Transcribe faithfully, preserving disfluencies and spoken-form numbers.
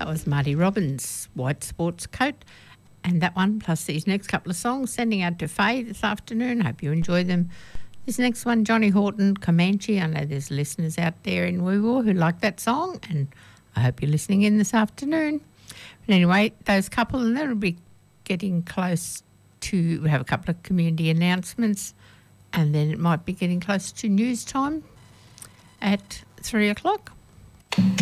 was Marty Robbins, White Sports Coat, and that one plus these next couple of songs sending out to Faye this afternoon. Hope you enjoy them. This next one, Johnny Horton, Comanche. I know there's listeners out there in Woo Woo who like that song, and I hope you're listening in this afternoon. But anyway, those couple, and that'll be getting close to, we have a couple of community announcements, and then it might be getting close to news time at three o'clock.